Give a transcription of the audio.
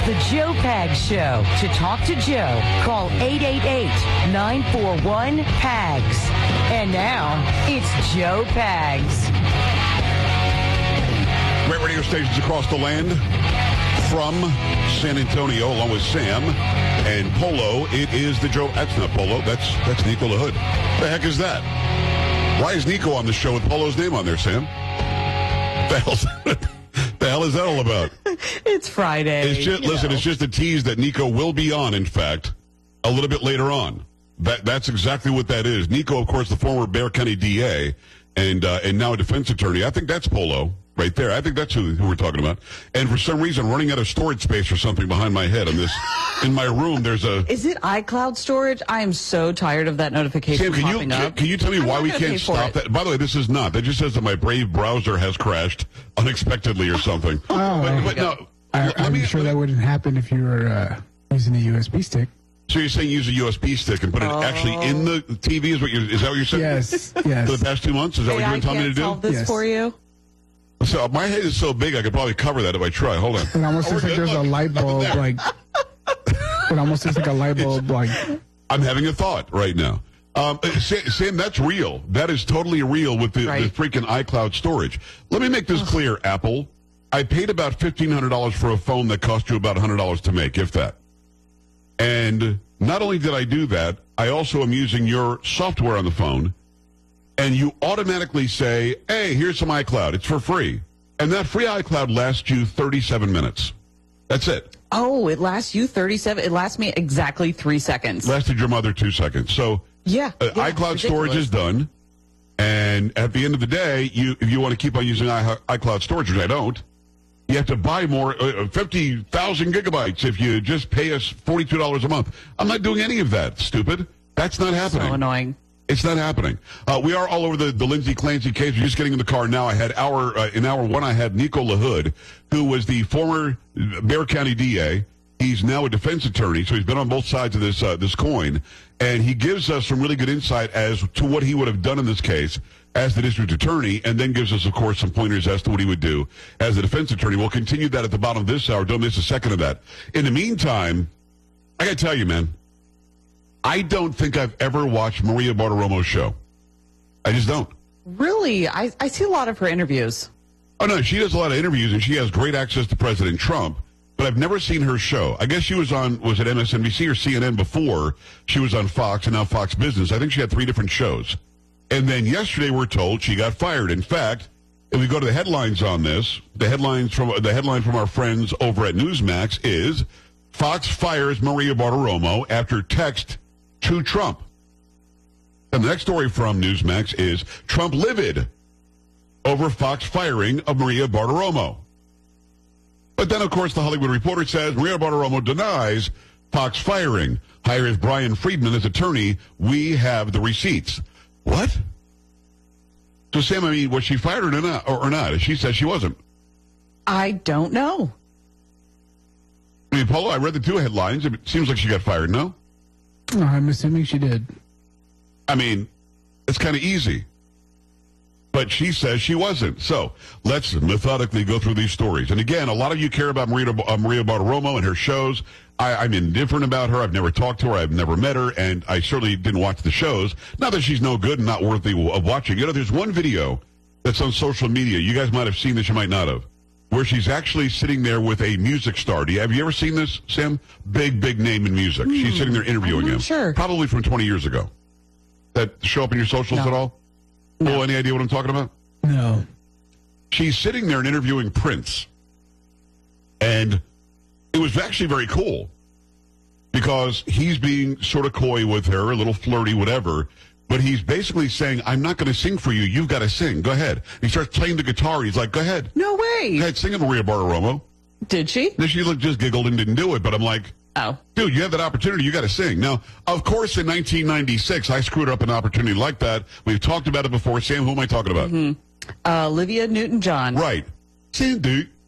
The Joe Pags Show. To talk to Joe, call 888-941-PAGS. And now, it's Joe Pags. Great radio stations across the land. From San Antonio, along with Sam and Polo, it is the Joe. That's not Polo. That's Nico LaHood. The heck is that? Why is Nico on the show with Polo's name on there, Sam? The hell is that all about? It's Friday. It's just, listen, it's just a tease that Nico will be on, in fact, a little bit later on. That's exactly what that is. Nico, of course, the former Bexar County DA and now a defense attorney. I think that's Polo right there. I think that's who we're talking about. And for some reason, running out of storage space or something behind my head on this. In my room, there's a... Is it iCloud storage? I am so tired of that notification popping up. Can you tell me why we can't stop that? By the way, this is not. That just says that my Brave browser has crashed unexpectedly or something. But no. I'm sure that wouldn't happen if you were using a USB stick. So you're saying use a USB stick and put it actually in the TV? Is that what you're saying? Yes. For the past 2 months? Is that what you've been telling me to do? Solve this for you? So my head is so big I could probably cover that if I try. Hold on. It almost looks like there's a light bulb, like... It almost looks like a light bulb, like... I'm having a thought right now. Sam, that's real. That is totally real with the freaking iCloud storage. Let me make this clear, Apple. I paid about $1,500 for a phone that cost you about $100 to make, if that. And not only did I do that, I also am using your software on the phone, and you automatically say, hey, here's some iCloud. It's for free. And that free iCloud lasts you 37 minutes. That's it. Oh, it lasts you 37. It lasts me exactly 3 seconds. Lasted your mother 2 seconds. So iCloud storage is done. And at the end of the day, if you want to keep on using iCloud storage, which I don't, you have to buy more, 50,000 gigabytes if you just pay us $42 a month. I'm not doing any of that, stupid. That's not happening. So annoying. It's not happening. We are all over the Lindsay Clancy case. We're just getting in the car now. I had in hour one, I had Nico LaHood, who was the former Bexar County DA. He's now a defense attorney, so he's been on both sides of this coin. And he gives us some really good insight as to what he would have done in this case as the district attorney, and then gives us, of course, some pointers as to what he would do as the defense attorney. We'll continue that at the bottom of this hour. Don't miss a second of that. In the meantime, I got to tell you, man, I don't think I've ever watched Maria Bartiromo's show. I just don't. Really? I see a lot of her interviews. Oh, no, she does a lot of interviews, and she has great access to President Trump, but I've never seen her show. I guess she was on, was it MSNBC or CNN before? She was on Fox and now Fox Business. I think she had 3 different shows. And then yesterday we're told she got fired. In fact, if we go to the headlines on this, the headline from our friends over at Newsmax is Fox fires Maria Bartiromo after text to Trump. And the next story from Newsmax is Trump livid over Fox firing of Maria Bartiromo. But then, of course, the Hollywood Reporter says Maria Bartiromo denies Fox firing, hires Brian Friedman as attorney. We have the receipts. What? So, Sam, I mean, was she fired or not? She says she wasn't. I don't know. I mean, Paulo, I read the 2 headlines. It seems like she got fired, no? No, I'm assuming she did. I mean, it's kind of easy. But she says she wasn't. So let's methodically go through these stories. And again, a lot of you care about Maria Bartiromo and her shows. I'm indifferent about her. I've never talked to her. I've never met her. And I certainly didn't watch the shows. Not that she's no good and not worthy of watching. You know, there's one video that's on social media. You guys might have seen this. You might not have. Where she's actually sitting there with a music star. Have you ever seen this, Sam? Big name in music. She's sitting there interviewing him. Sure. Probably from 20 years ago. That show up in your socials at all? No. Any idea what I'm talking about? No. She's sitting there and interviewing Prince. And it was actually very cool because he's being sort of coy with her, a little flirty, whatever. But he's basically saying, I'm not going to sing for you. You've got to sing. Go ahead. He starts playing the guitar. He's like, go ahead. No way. Go ahead, sing it, Maria Bartiromo. Did she? Then she just giggled and didn't do it. But I'm like, oh, dude, you have that opportunity. You got to sing. Now, of course, in 1996, I screwed up an opportunity like that. We've talked about it before. Sam, who am I talking about? Olivia Newton-John. Right. Sandy.